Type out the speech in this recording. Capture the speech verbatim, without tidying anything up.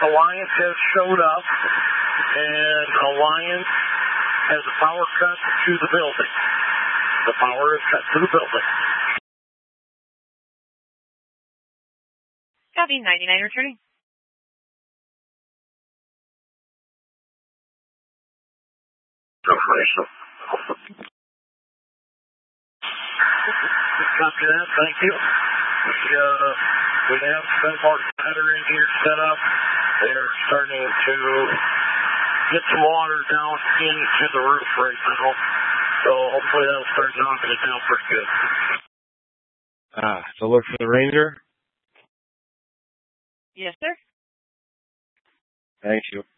Alliance has showed up, and Alliance has a power cut to the building. The power is cut to the building. Copy, ninety-nine returning. Operational. Copy that, thank you. We, uh, we have some more battery in here set up. They're starting to get some water down into the roof right now. So hopefully that'll start knocking it down pretty good. Ah, so look for the Ranger? Yes, sir. Thank you.